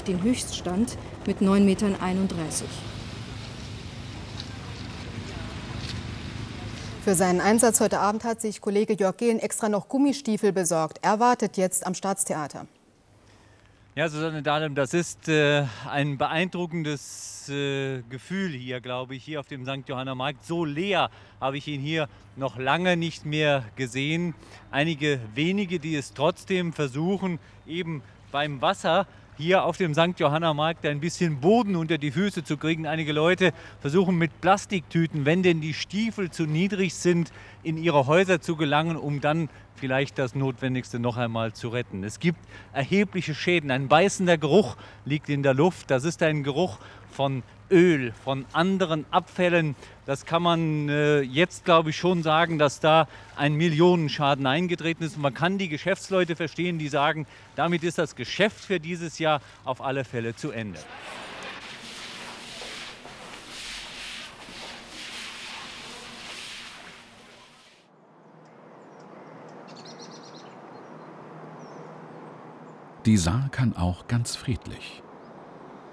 den Höchststand mit 9,31 Metern. Für seinen Einsatz heute Abend hat sich Kollege Jörg Gehlen extra noch Gummistiefel besorgt. Er wartet jetzt am Staatstheater. Ja, Susanne Dahlem, das ist ein beeindruckendes Gefühl hier, glaube ich, hier auf dem St. Johanner Markt. So leer habe ich ihn hier noch lange nicht mehr gesehen. Einige wenige, die es trotzdem versuchen, eben beim Wasser hier auf dem St. Johanner Markt ein bisschen Boden unter die Füße zu kriegen. Einige Leute versuchen mit Plastiktüten, wenn denn die Stiefel zu niedrig sind, in ihre Häuser zu gelangen, um dann vielleicht das Notwendigste noch einmal zu retten. Es gibt erhebliche Schäden. Ein beißender Geruch liegt in der Luft. Das ist ein Geruch von Öl, von anderen Abfällen. Das kann man jetzt, glaube ich, schon sagen, dass da ein Millionenschaden eingetreten ist. Und man kann die Geschäftsleute verstehen, die sagen, damit ist das Geschäft für dieses Jahr auf alle Fälle zu Ende. Die Saar kann auch ganz friedlich.